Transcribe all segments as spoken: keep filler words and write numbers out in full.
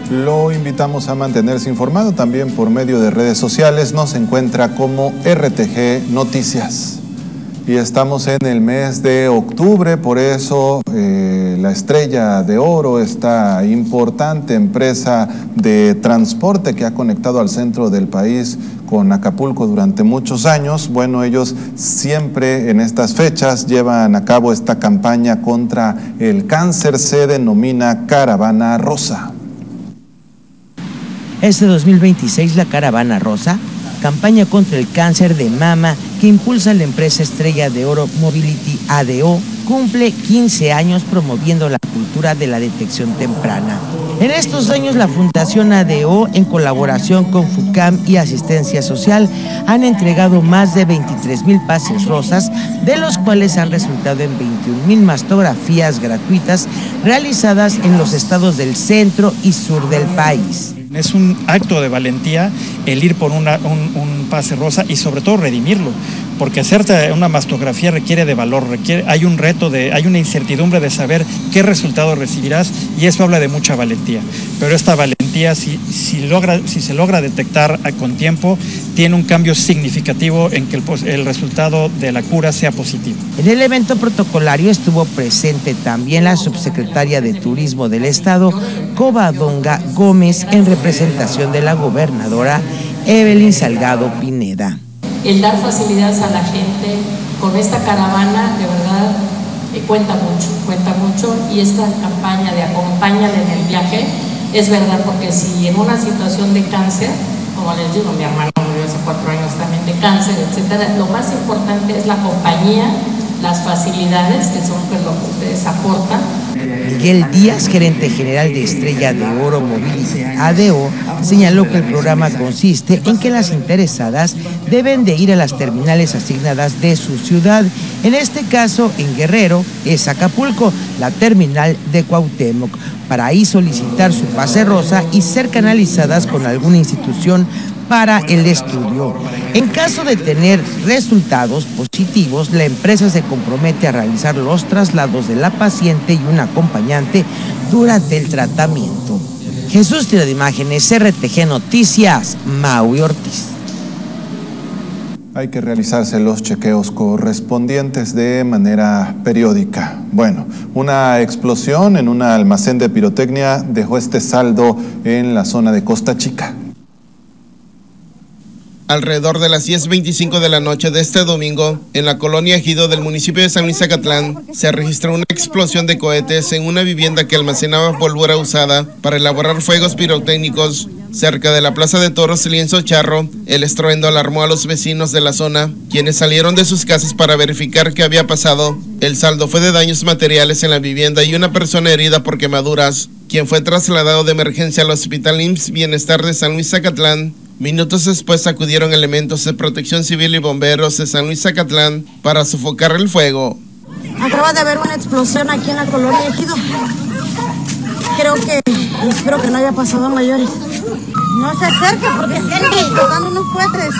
Lo invitamos a mantenerse informado también por medio de redes sociales. Nos encuentra como R T G Noticias. Y estamos en el mes de octubre, por eso eh, la Estrella de Oro, esta importante empresa de transporte que ha conectado al centro del país con Acapulco durante muchos años, bueno, ellos siempre en estas fechas llevan a cabo esta campaña contra el cáncer, se denomina Caravana Rosa. Este dos mil veintiséis la Caravana Rosa, campaña contra el cáncer de mama que impulsa la empresa Estrella de Oro Mobility A D O, cumple quince años promoviendo la cultura de la detección temprana. En estos años la Fundación A D O, en colaboración con FUCAM y Asistencia Social, han entregado más de veintitrés mil pases rosas, de los cuales han resultado en veintiún mil mastografías gratuitas realizadas en los estados del centro y sur del país. Es un acto de valentía el ir por una, un, un pase rosa y sobre todo redimirlo, porque hacerte una mastografía requiere de valor, requiere, hay un reto, de, hay una incertidumbre de saber qué resultado recibirás y eso habla de mucha valentía. Pero esta valentía, si, si, logra, si se logra detectar con tiempo, tiene un cambio significativo en que el, el resultado de la cura sea positivo. En el evento protocolario estuvo presente también la subsecretaria de Turismo del Estado, Covadonga Gómez, en representación de la gobernadora Evelyn Salgado Pineda. El dar facilidades a la gente con esta caravana, de verdad, eh, cuenta mucho, cuenta mucho, y esta campaña de acompáñale en el viaje, es verdad, porque si en una situación de cáncer, como les digo, mi hermano murió hace cuatro años también de cáncer, etcétera, lo más importante es la compañía, las facilidades, que son pues, lo que ustedes aportan. Miguel Díaz, gerente general de Estrella de Oro Mobility A D O, señaló que el programa consiste en que las interesadas deben de ir a las terminales asignadas de su ciudad. En este caso, en Guerrero, es Acapulco, la terminal de Cuauhtémoc, para ahí solicitar su pase rosa y ser canalizadas con alguna institución para el estudio. En caso de tener resultados positivos, la empresa se compromete a realizar los traslados de la paciente y un acompañante durante el tratamiento. Jesús Tiro de Imágenes, R T G Noticias, Maui Ortiz. Hay que realizarse los chequeos correspondientes de manera periódica. Bueno, una explosión en un almacén de pirotecnia dejó este saldo en la zona de Costa Chica. Alrededor de las diez veinticinco de la noche de este domingo, en la colonia Ejido del municipio de San Luis Zacatlán, se registró una explosión de cohetes en una vivienda que almacenaba pólvora usada para elaborar fuegos pirotécnicos cerca de la Plaza de Toros Lienzo Charro. El estruendo alarmó a los vecinos de la zona, quienes salieron de sus casas para verificar qué había pasado. El saldo fue de daños materiales en la vivienda y una persona herida por quemaduras, quien fue trasladado de emergencia al Hospital I M S S Bienestar de San Luis Zacatlán. Minutos después acudieron elementos de protección civil y bomberos de San Luis Zacatlán para sofocar el fuego. Acaba de haber una explosión aquí en la colonia Ejido. Creo que, espero que no haya pasado a mayores. No se acerque porque están tocando unos cohetes.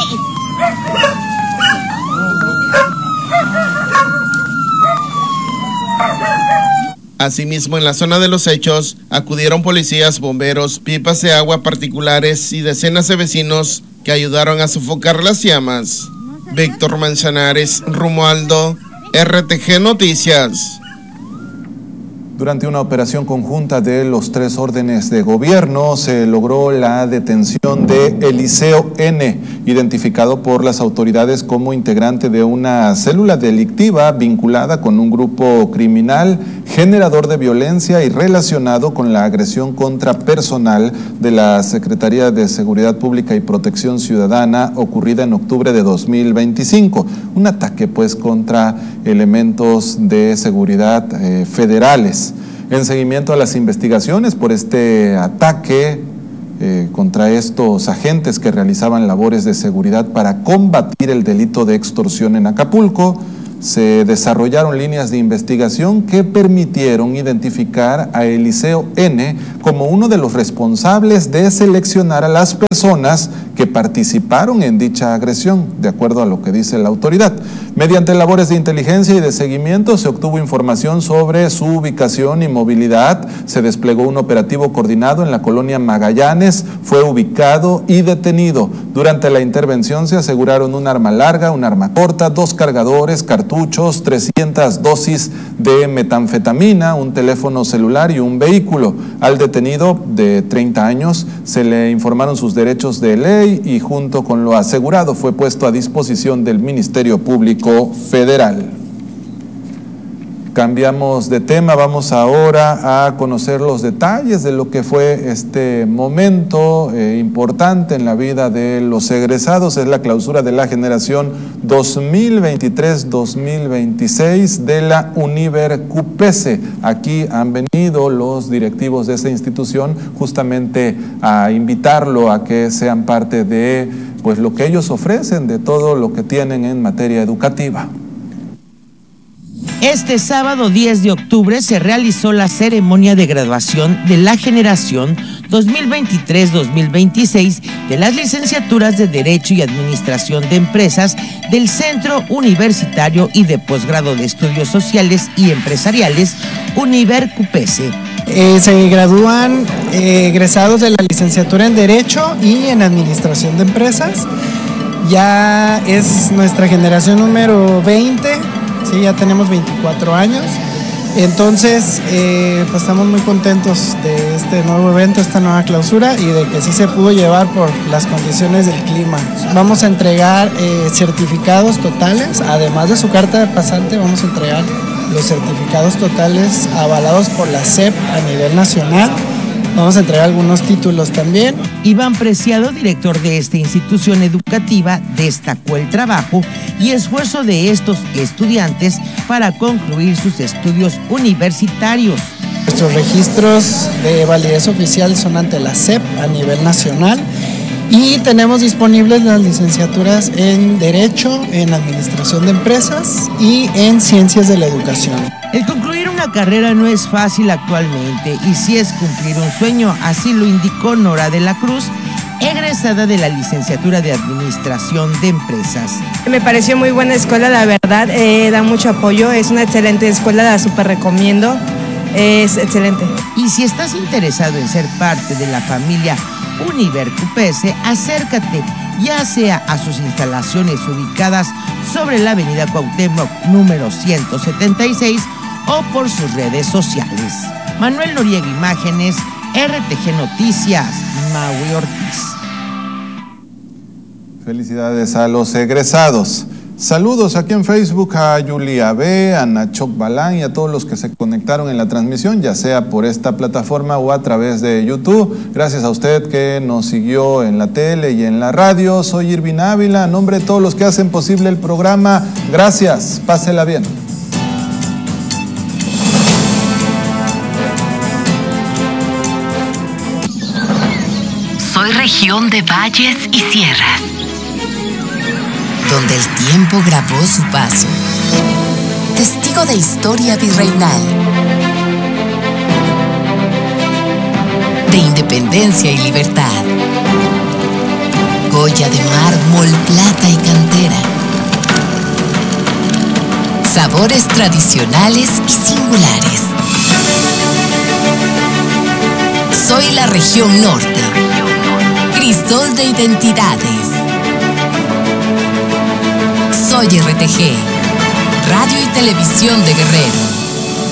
Asimismo, en la zona de los hechos, acudieron policías, bomberos, pipas de agua particulares y decenas de vecinos que ayudaron a sofocar las llamas. Víctor Manzanares, Romualdo, R T G Noticias. Durante una operación conjunta de los tres órdenes de gobierno se logró la detención de Eliseo N., identificado por las autoridades como integrante de una célula delictiva vinculada con un grupo criminal, generador de violencia y relacionado con la agresión contra personal de la Secretaría de Seguridad Pública y Protección Ciudadana ocurrida en octubre de dos mil veinticinco. Un ataque pues contra elementos de seguridad eh, federales. En seguimiento a las investigaciones por este ataque eh, contra estos agentes que realizaban labores de seguridad para combatir el delito de extorsión en Acapulco, se desarrollaron líneas de investigación que permitieron identificar a Eliseo N. como uno de los responsables de seleccionar a las personas que participaron en dicha agresión, de acuerdo a lo que dice la autoridad. Mediante labores de inteligencia y de seguimiento se obtuvo información sobre su ubicación y movilidad, se desplegó un operativo coordinado en la colonia Magallanes, fue ubicado y detenido. Durante la intervención se aseguraron un arma larga, un arma corta, dos cargadores, cartuchos, trescientas dosis de metanfetamina, un teléfono celular y un vehículo. Al detenido de treinta años se le informaron sus derechos de ley y junto con lo asegurado fue puesto a disposición del Ministerio Público Federal. Cambiamos de tema, vamos ahora a conocer los detalles de lo que fue este momento eh, importante en la vida de los egresados. Es la clausura de la generación dos mil veintitrés dos mil veintiséis de la Univercupese. Aquí han venido los directivos de esta institución justamente a invitarlo a que sean parte de pues lo que ellos ofrecen, de todo lo que tienen en materia educativa. Este sábado diez de octubre se realizó la ceremonia de graduación de la generación dos mil veintitrés dos mil veintiséis de las licenciaturas de Derecho y Administración de Empresas del Centro Universitario y de Posgrado de Estudios Sociales y Empresariales Univercupese. Eh, se gradúan eh, egresados de la licenciatura en Derecho y en Administración de Empresas. Ya es nuestra generación número veinte. Sí, ya tenemos veinticuatro años, entonces eh, pues estamos muy contentos de este nuevo evento, esta nueva clausura y de que sí se pudo llevar por las condiciones del clima. Vamos a entregar eh, certificados totales, además de su carta de pasante vamos a entregar los certificados totales avalados por la S E P a nivel nacional. Vamos a entregar algunos títulos también. Iván Preciado, director de esta institución educativa, destacó el trabajo y esfuerzo de estos estudiantes para concluir sus estudios universitarios. Nuestros registros de validez oficial son ante la S E P a nivel nacional y tenemos disponibles las licenciaturas en Derecho, en Administración de Empresas y en Ciencias de la Educación. El concluir una carrera no es fácil actualmente y sí es cumplir un sueño, así lo indicó Nora de la Cruz, egresada de la licenciatura de Administración de Empresas. Me pareció muy buena escuela, la verdad, eh, da mucho apoyo, es una excelente escuela, la súper recomiendo, es excelente. Y si estás interesado en ser parte de la familia Univercupese, acércate ya sea a sus instalaciones ubicadas sobre la avenida Cuauhtémoc número ciento setenta y seis o por sus redes sociales. Manuel Noriega Imágenes, R T G Noticias, Maui Ortiz. Felicidades a los egresados. Saludos aquí en Facebook a Yulia B, a Nachok Balán y a todos los que se conectaron en la transmisión, ya sea por esta plataforma o a través de YouTube. Gracias a usted que nos siguió en la tele y en la radio. Soy Irvin Ávila, a nombre de todos los que hacen posible el programa. Gracias, pásela bien. Soy región de valles y sierras, donde el tiempo grabó su paso. Testigo de historia virreinal, de independencia y libertad. Goya de mármol, plata y cantera. Sabores tradicionales y singulares. Soy la región norte, crisol de identidades. Soy R T G, Radio y Televisión de Guerrero.